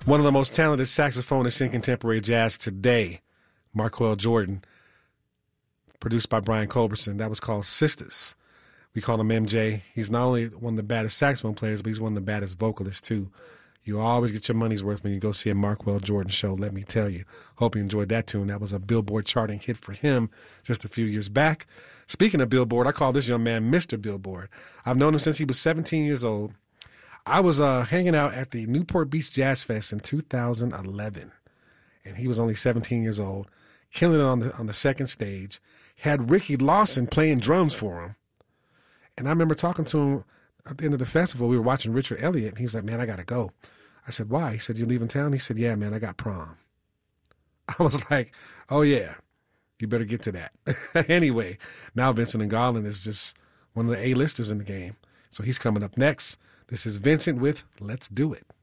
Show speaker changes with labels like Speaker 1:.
Speaker 1: One of the most talented saxophonists in contemporary jazz today, Marquel Jordan, produced by Brian Culbertson. That was called Sisters. We call him MJ. He's not only one of the baddest saxophone players, but he's one of the baddest vocalists, too. You always get your money's worth when you go see a Marquel Jordan show, let me tell you. Hope you enjoyed that tune. That was a Billboard charting hit for him just a few years back. Speaking of Billboard, I call this young man Mr. Billboard. I've known him since he was 17 years old. I was hanging out at the Newport Beach Jazz Fest in 2011, and he was only 17 years old, killing it on the second stage. Had Ricky Lawson playing drums for him. And I remember talking to him at the end of the festival. We were watching Richard Elliott, and he was like, man, I got to go. I said, why? He said, you leaving town? He said, yeah, man, I got prom. I was like, oh, yeah, you better get to that. Anyway, now Vincent and Garland is just one of the A-listers in the game. So he's coming up next. This is Vincent with Let's Do It.